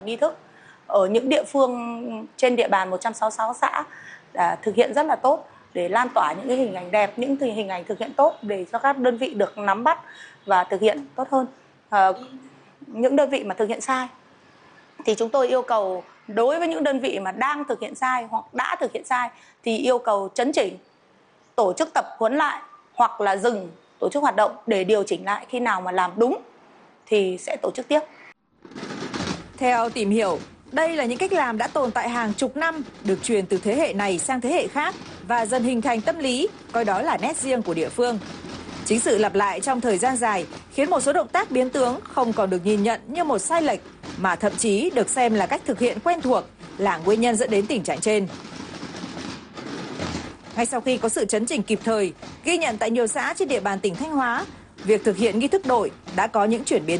Nghi thức ở những địa phương trên địa bàn 166 xã đã thực hiện rất là tốt để lan tỏa những cái hình ảnh đẹp, những hình ảnh thực hiện tốt để cho các đơn vị được nắm bắt và thực hiện tốt hơn. Những đơn vị mà thực hiện sai thì chúng tôi yêu cầu đối với những đơn vị mà đang thực hiện sai hoặc đã thực hiện sai thì yêu cầu chấn chỉnh, tổ chức tập huấn lại hoặc là dừng tổ chức hoạt động để điều chỉnh lại, khi nào mà làm đúng thì sẽ tổ chức tiếp. Theo tìm hiểu, đây là những cách làm đã tồn tại hàng chục năm, được truyền từ thế hệ này sang thế hệ khác và dần hình thành tâm lý coi đó là nét riêng của địa phương. Chính sự lặp lại trong thời gian dài khiến một số động tác biến tướng không còn được nhìn nhận như một sai lệch, mà thậm chí được xem là cách thực hiện quen thuộc, là nguyên nhân dẫn đến tình trạng trên. Ngay sau khi có sự chấn chỉnh kịp thời, ghi nhận tại nhiều xã trên địa bàn tỉnh Thanh Hóa, việc thực hiện nghi thức đội đã có những chuyển biến